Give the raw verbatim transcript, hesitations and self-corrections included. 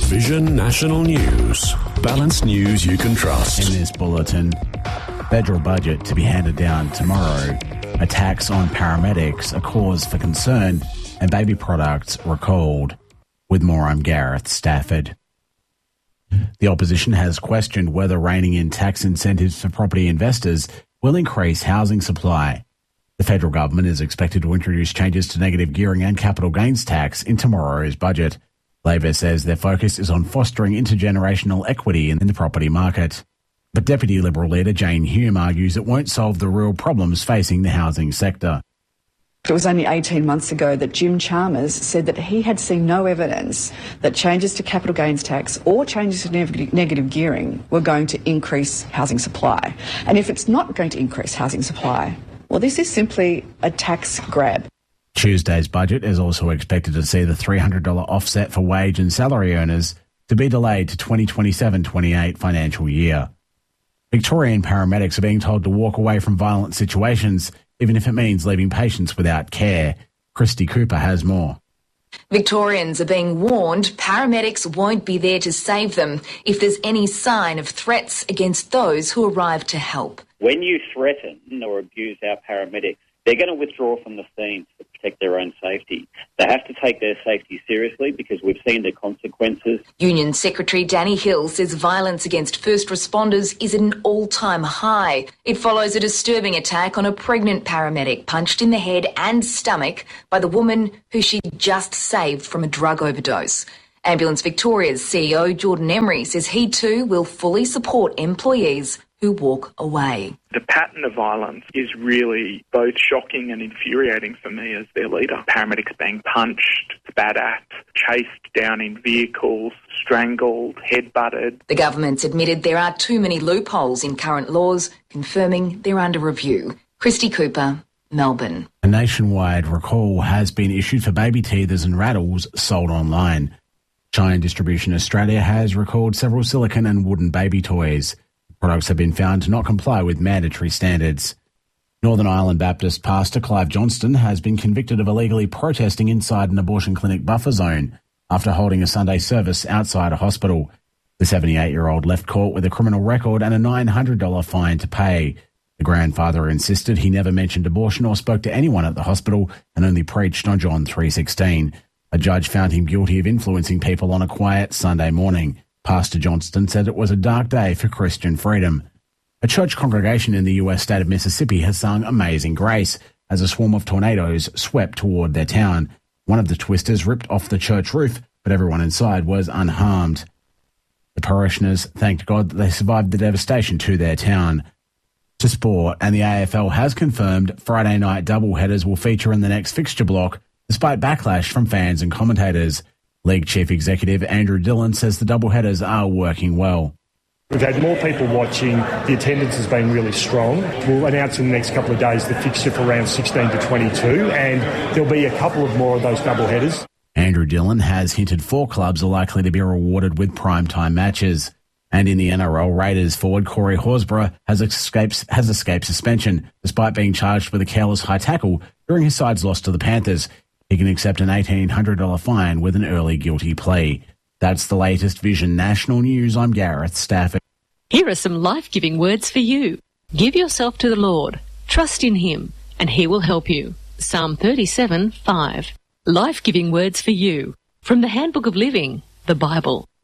Vision National News. Balanced news you can trust. In this bulletin, federal budget to be handed down tomorrow, attacks on paramedics a cause for concern, and baby products recalled. With more, I'm Gareth Stafford. The opposition has questioned whether reining in tax incentives for property investors will increase housing supply. The federal government is expected to introduce changes to negative gearing and capital gains tax in tomorrow's budget. Labor says their focus is on fostering intergenerational equity in the property market. But Deputy Liberal leader Jane Hume argues it won't solve the real problems facing the housing sector. It was only eighteen months ago that Jim Chalmers said that he had seen no evidence that changes to capital gains tax or changes to neg- negative gearing were going to increase housing supply. And if it's not going to increase housing supply, well, this is simply a tax grab. Tuesday's budget is also expected to see the three hundred dollars offset for wage and salary earners to be delayed to twenty twenty-seven twenty-eight financial year. Victorian paramedics are being told to walk away from violent situations, even if it means leaving patients without care. Christy Cooper has more. Victorians are being warned paramedics won't be there to save them if there's any sign of threats against those who arrive to help. When you threaten or abuse our paramedics, they're going to withdraw from the scene to protect their own safety. They have to take their safety seriously because we've seen the consequences. Union Secretary Danny Hill says violence against first responders is at an all-time high. It follows a disturbing attack on a pregnant paramedic punched in the head and stomach by the woman who she just saved from a drug overdose. Ambulance Victoria's C E O Jordan Emery says he too will fully support employees who walk away. The pattern of violence is really both shocking and infuriating for me as their leader. Paramedics being punched, spat at, chased down in vehicles, strangled, headbutted. The government's admitted there are too many loopholes in current laws, confirming they're under review. Christy Cooper, Melbourne. A nationwide recall has been issued for baby teethers and rattles sold online. Giant Distribution Australia has recalled several silicone and wooden baby toys. Products have been found to not comply with mandatory standards. Northern Ireland Baptist pastor Clive Johnston has been convicted of illegally protesting inside an abortion clinic buffer zone after holding a Sunday service outside a hospital. The seventy-eight-year-old left court with a criminal record and a nine hundred dollars fine to pay. The grandfather insisted he never mentioned abortion or spoke to anyone at the hospital and only preached on John three sixteen. A judge found him guilty of influencing people on a quiet Sunday morning. Pastor Johnston said it was a dark day for Christian freedom. A church congregation in the U S state of Mississippi has sung Amazing Grace as a swarm of tornadoes swept toward their town. One of the twisters ripped off the church roof, but everyone inside was unharmed. The parishioners thanked God that they survived the devastation to their town. To sport, and the A F L has confirmed Friday night doubleheaders will feature in the next fixture block, despite backlash from fans and commentators. League Chief Executive Andrew Dillon says the doubleheaders are working well. We've had more people watching. The attendance has been really strong. We'll announce in the next couple of days the fixture for round sixteen to twenty-two, and there'll be a couple of more of those doubleheaders. Andrew Dillon has hinted four clubs are likely to be rewarded with primetime matches. And in the N R L, Raiders forward Corey Horsburgh has escaped, has escaped suspension, despite being charged with a careless high tackle during his side's loss to the Panthers. He can accept an eighteen hundred dollars fine with an early guilty plea. That's the latest Vision National News. I'm Gareth Stafford. Here are some life-giving words for you. Give yourself to the Lord. Trust in Him, and He will help you. Psalm thirty-seven, five. Life-giving words for you. From the Handbook of Living, the Bible.